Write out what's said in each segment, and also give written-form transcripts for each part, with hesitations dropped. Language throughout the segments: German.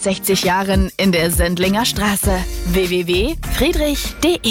60 Jahren in der Sendlinger Straße. www.friedrich.de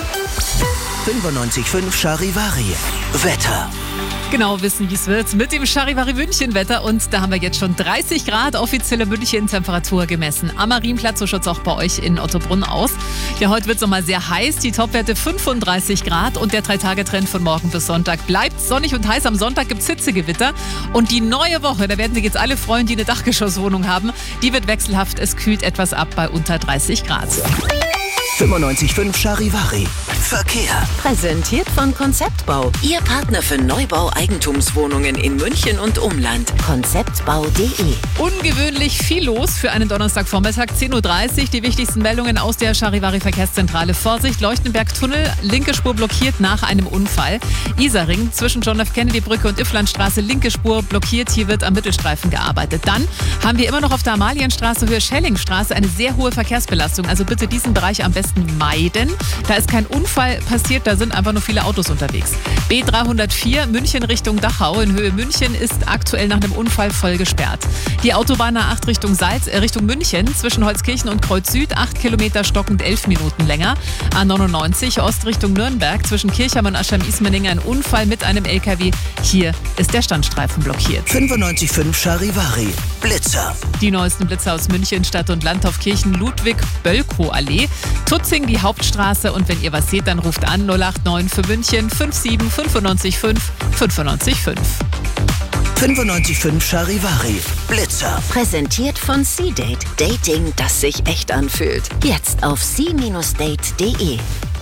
95.5 Charivari. Wetter. Genau wissen, wie es wird mit dem Charivari München-Wetter. Und da haben wir jetzt schon 30 Grad offizielle München-Temperatur gemessen. Am Marienplatz, so schaut es auch bei euch in Ottobrunn aus. Ja, heute wird es nochmal sehr heiß. Die Topwerte 35 Grad. Und der 3-Tage-Trend von morgen bis Sonntag bleibt sonnig und heiß. Am Sonntag gibt es Hitzegewitter. Und die neue Woche, da werden sich jetzt alle freuen, die eine Dachgeschosswohnung haben, die wird wechselhaft. Es kühlt etwas ab bei unter 30 Grad. 95.5 Charivari. Verkehr. Präsentiert von Konzeptbau. Ihr Partner für Neubau Eigentumswohnungen in München und Umland. Konzeptbau.de. Ungewöhnlich viel los für einen Donnerstagvormittag, 10.30 Uhr. Die wichtigsten Meldungen aus der Charivari Verkehrszentrale. Vorsicht, Leuchtenberg-Tunnel, linke Spur blockiert nach einem Unfall. Isarring zwischen John F. Kennedy-Brücke und Ifflandstraße, linke Spur blockiert. Hier wird am Mittelstreifen gearbeitet. Dann haben wir immer noch auf der Amalienstraße, Höhe Schellingstraße, eine sehr hohe Verkehrsbelastung. Also bitte diesen Bereich am besten meiden. Da ist kein Unfall passiert, da sind einfach nur viele Autos unterwegs. B304 München Richtung Dachau in Höhe München ist aktuell nach einem Unfall voll gesperrt. Die Autobahn A8 Richtung München zwischen Holzkirchen und Kreuz Süd 8 Kilometer stockend 11 Minuten länger. A99 Ost Richtung Nürnberg zwischen Kirchheim und Aschheim-Ismaning ein Unfall mit einem LKW. Hier ist der Standstreifen blockiert. 95.5 Charivari. Blitzer. Die neuesten Blitzer aus München, Stadt und Land auf Kirchen, Ludwig-Bölkow-Allee, Tutzing, die Hauptstraße. Und wenn ihr was seht, dann ruft an 089 für München 57 95 5 95 5. 95.5 Charivari. Blitzer. Präsentiert von C-Date. Dating, das sich echt anfühlt. Jetzt auf c-date.de.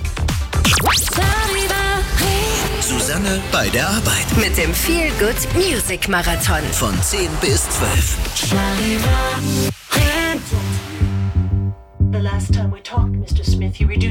Susanne bei der Arbeit. Mit dem Feel Good Music Marathon. Von 10 bis 12. The last time we talked, Mr. Smith, you reduced